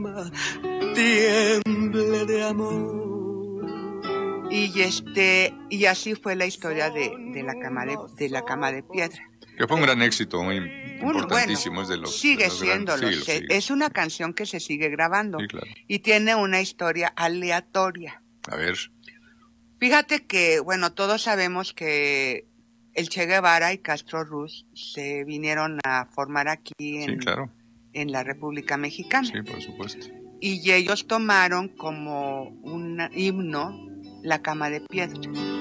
tiemble de amor. Y así fue la historia de la cama de piedra. Que fue un gran éxito, muy importantísimo. Bueno, es de los sigue de los siendo, grandes. Sí, es una canción que se sigue grabando. Sí, claro. Y tiene una historia aleatoria. A ver. Fíjate que, bueno, todos sabemos que el Che Guevara y Castro Ruz se vinieron a formar aquí en la República Mexicana. Sí, por supuesto. Y ellos tomaron como un himno la cama de piedra.